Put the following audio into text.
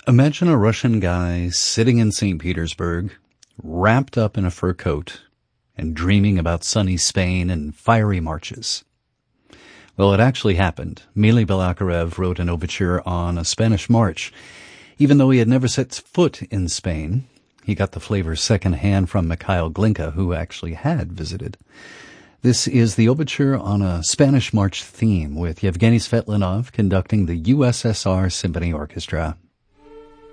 Imagine a Russian guy sitting in St. Petersburg, wrapped up in a fur coat, and dreaming about sunny Spain and fiery marches. Well, it actually happened. Mily Balakirev wrote an overture on a Spanish march. Even though he had never set foot in Spain, he got the flavor secondhand from Mikhail Glinka, who actually had visited. This is the overture on a Spanish march theme with Yevgeny Svetlanov conducting the USSR Symphony Orchestra.